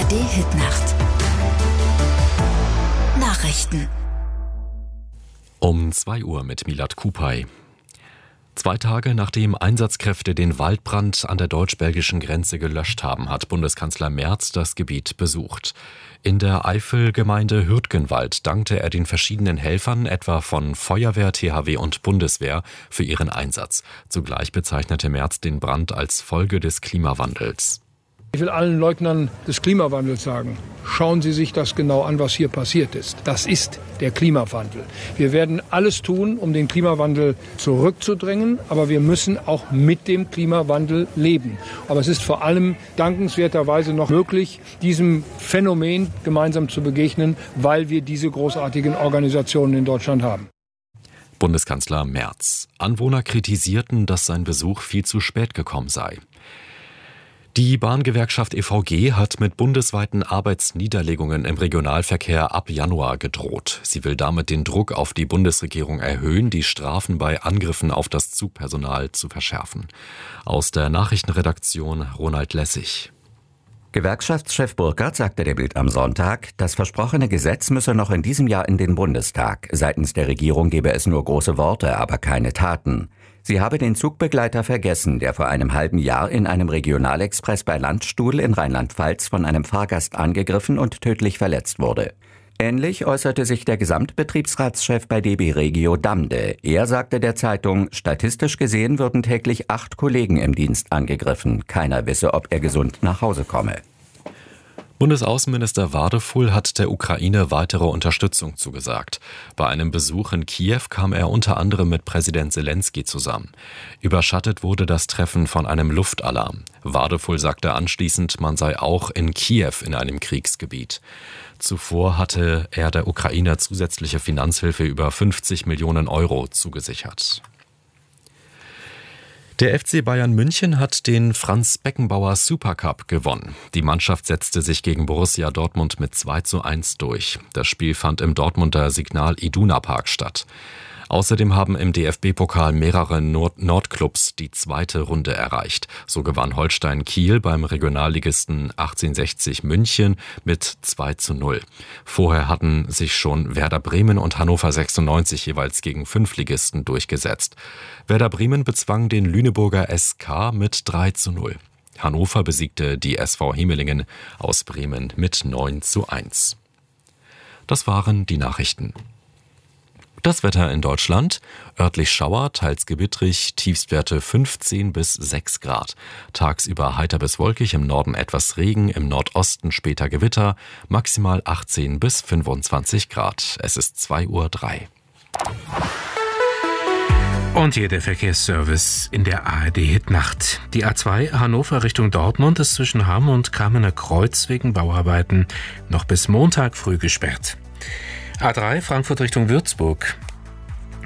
ARD-Hitnacht. Nachrichten. Um 2 Uhr mit Milad Kupay. 2 Tage nachdem Einsatzkräfte den Waldbrand an der deutsch-belgischen Grenze gelöscht haben, hat Bundeskanzler Merz das Gebiet besucht. In der Eifelgemeinde Hürtgenwald dankte er den verschiedenen Helfern, etwa von Feuerwehr, THW und Bundeswehr, für ihren Einsatz. Zugleich bezeichnete Merz den Brand als Folge des Klimawandels. Ich will allen Leugnern des Klimawandels sagen, schauen Sie sich das genau an, was hier passiert ist. Das ist der Klimawandel. Wir werden alles tun, um den Klimawandel zurückzudrängen, aber wir müssen auch mit dem Klimawandel leben. Aber es ist vor allem dankenswerterweise noch möglich, diesem Phänomen gemeinsam zu begegnen, weil wir diese großartigen Organisationen in Deutschland haben. Bundeskanzler Merz. Anwohner kritisierten, dass sein Besuch viel zu spät gekommen sei. Die Bahngewerkschaft EVG hat mit bundesweiten Arbeitsniederlegungen im Regionalverkehr ab Januar gedroht. Sie will damit den Druck auf die Bundesregierung erhöhen, die Strafen bei Angriffen auf das Zugpersonal zu verschärfen. Aus der Nachrichtenredaktion Ronald Lessig. Gewerkschaftschef Burkhardt sagte der Bild am Sonntag, das versprochene Gesetz müsse noch in diesem Jahr in den Bundestag. Seitens der Regierung gebe es nur große Worte, aber keine Taten. Sie habe den Zugbegleiter vergessen, der vor einem halben Jahr in einem Regionalexpress bei Landstuhl in Rheinland-Pfalz von einem Fahrgast angegriffen und tödlich verletzt wurde. Ähnlich äußerte sich der Gesamtbetriebsratschef bei DB Regio Damde. Er sagte der Zeitung, statistisch gesehen würden täglich 8 Kollegen im Dienst angegriffen. Keiner wisse, ob er gesund nach Hause komme. Bundesaußenminister Wadefull hat der Ukraine weitere Unterstützung zugesagt. Bei einem Besuch in Kiew kam er unter anderem mit Präsident Zelensky zusammen. Überschattet wurde das Treffen von einem Luftalarm. Wadefull sagte anschließend, man sei auch in Kiew in einem Kriegsgebiet. Zuvor hatte er der Ukraine zusätzliche Finanzhilfe über 50 Millionen Euro zugesichert. Der FC Bayern München hat den Franz-Beckenbauer Supercup gewonnen. Die Mannschaft setzte sich gegen Borussia Dortmund mit 2:1 durch. Das Spiel fand im Dortmunder Signal Iduna Park statt. Außerdem haben im DFB-Pokal mehrere Nordclubs die 2. Runde erreicht. So gewann Holstein Kiel beim Regionalligisten 1860 München mit 2:0. Vorher hatten sich schon Werder Bremen und Hannover 96 jeweils gegen 5 Ligisten durchgesetzt. Werder Bremen bezwang den Lüneburger SK mit 3:0. Hannover besiegte die SV Hemelingen aus Bremen mit 9:1. Das waren die Nachrichten. Das Wetter in Deutschland: örtlich Schauer, teils gewittrig, Tiefstwerte 15 bis 6 Grad. Tagsüber heiter bis wolkig, im Norden etwas Regen, im Nordosten später Gewitter, maximal 18 bis 25 Grad. Es ist 2:03 Uhr. Und hier der Verkehrsservice in der ARD-Hitnacht. Die A2 Hannover Richtung Dortmund ist zwischen Hamm und Kamener Kreuz wegen Bauarbeiten noch bis Montag früh gesperrt. A3 Frankfurt Richtung Würzburg.